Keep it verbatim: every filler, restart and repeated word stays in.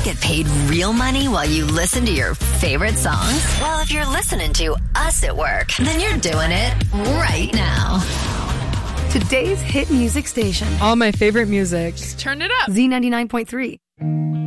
get paid real money while you listen to your favorite songs? Well, if you're listening to us at work, then you're doing it right now. Today's hit music station. All my favorite music. Just turn it up. Z ninety-nine point three.